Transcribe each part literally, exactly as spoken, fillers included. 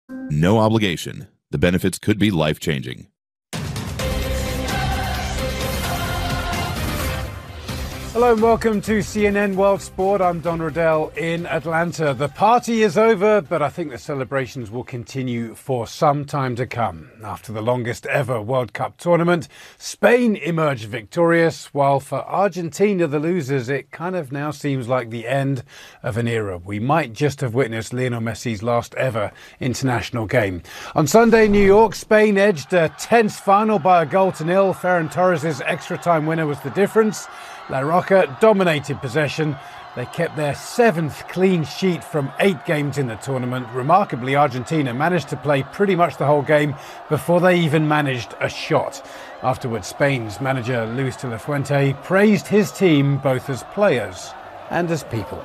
No obligation. The benefits could be life-changing. Hello and welcome to C N N World Sport. I'm Don Riddell in Atlanta. The party is over, but I think the celebrations will continue for some time to come. After the longest ever World Cup tournament, Spain emerged victorious, while for Argentina, the losers, it kind of now seems like the end of an era. We might just have witnessed Lionel Messi's last ever international game. On Sunday in New York, Spain edged a tense final by a goal to nil. Ferran Torres' extra time winner was the difference. La Roca dominated possession. They kept their seventh clean sheet from eight games in the tournament. Remarkably, Argentina managed to play pretty much the whole game before they even managed a shot. Afterwards, Spain's manager Luis de la Fuente praised his team both as players and as people.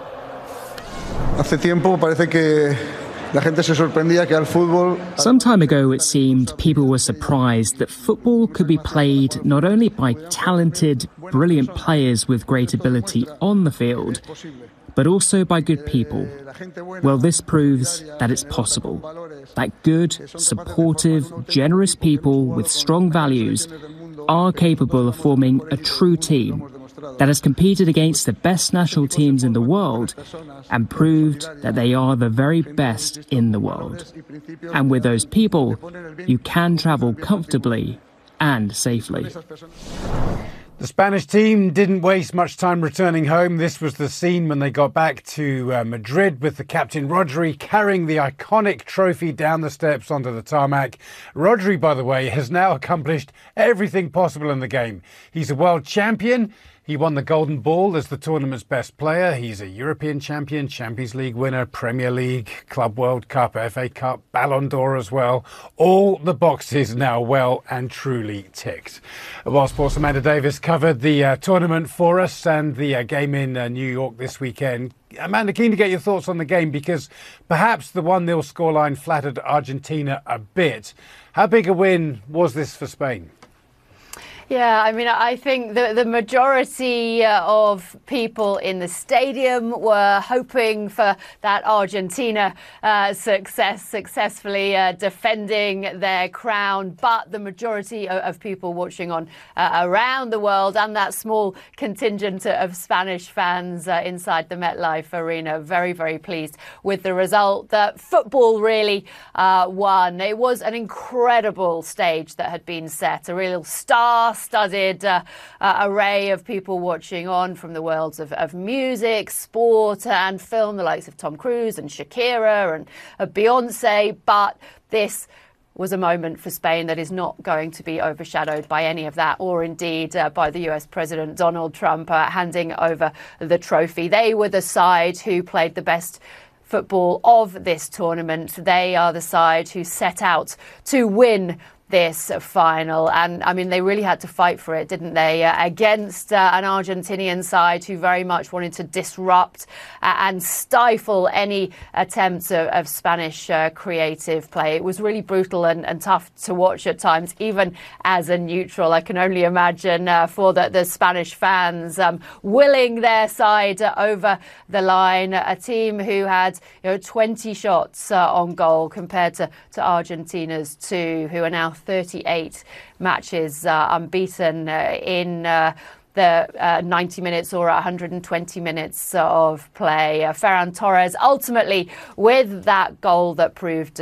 Hace tiempo parece que la gente se sorprendía que al fútbol. Some time ago, it seemed people were surprised that football could be played not only by talented, brilliant players with great ability on the field, but also by good people. Well, this proves that it's possible. That good, supportive, generous people with strong values are capable of forming a true team that has competed against the best national teams in the world and proved that they are the very best in the world. And with those people, you can travel comfortably and safely. The Spanish team didn't waste much time returning home. This was the scene when they got back to uh, Madrid with the captain Rodri carrying the iconic trophy down the steps onto the tarmac. Rodri, by the way, has now accomplished everything possible in the game. He's a world champion. He won the Golden Ball as the tournament's best player. He's a European champion, Champions League winner, Premier League, Club World Cup, F A Cup, Ballon d'Or as well. All the boxes now well and truly ticked. World Sports' Amanda Davis covered the uh, tournament for us and the uh, game in uh, New York this weekend. Amanda, keen to get your thoughts on the game because perhaps the one nil scoreline flattered Argentina a bit. How big a win was this for Spain? Yeah, I mean, I think the, the majority uh, of people in the stadium were hoping for that Argentina uh, success, successfully uh, defending their crown. But the majority of, of people watching on uh, around the world and that small contingent of Spanish fans uh, inside the MetLife Arena, very, very pleased with the result. That football really uh, won. It was an incredible stage that had been set, a real star studded uh, uh, array of people watching on from the worlds of, of music, sport and film, the likes of Tom Cruise and Shakira and uh, Beyonce. But this was a moment for Spain that is not going to be overshadowed by any of that, or indeed uh, by the U S President Donald Trump uh, handing over the trophy. They were the side who played the best football of this tournament. They are the side who set out to win this final. And I mean, they really had to fight for it, didn't they? Uh, against uh, an Argentinian side who very much wanted to disrupt uh, and stifle any attempts of, of Spanish uh, creative play. It was really brutal and, and tough to watch at times, even as a neutral. I can only imagine uh, for the, the Spanish fans um, willing their side uh, over the line. A team who had, you know, twenty shots uh, on goal compared to, to Argentina's two, who are now thirty-eight matches uh, unbeaten uh, in uh, the uh, ninety minutes or one hundred twenty minutes of play. Uh, Ferran Torres ultimately with that goal that proved